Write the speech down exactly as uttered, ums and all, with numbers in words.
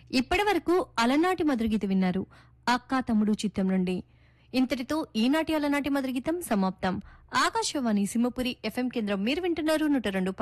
ఇప్పటి వరకు అలనాటి మధురగీత విన్నారు అక్కా తమ్ముడు చిత్రం నుండి. ఇంతటితో ఈనాటి అలనాటి మధురగీతం సమాప్తం. ఆకాశవాణి సింహపురి ఎఫ్ఎం కేంద్రం మీరు వింటున్నారు నూట రెండు